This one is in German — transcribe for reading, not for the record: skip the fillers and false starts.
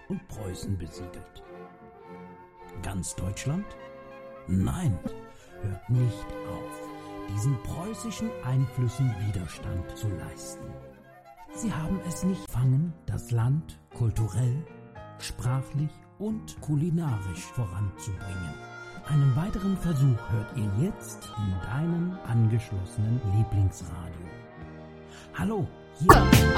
und Preußen besiedelt. Ganz Deutschland? Nein, hört nicht auf, diesen preußischen Einflüssen Widerstand zu leisten. Sie haben es nicht fangen, das Land kulturell, sprachlich und kulinarisch voranzubringen. Einen weiteren Versuch hört ihr jetzt in deinem angeschlossenen Lieblingsradio. Hallo, hier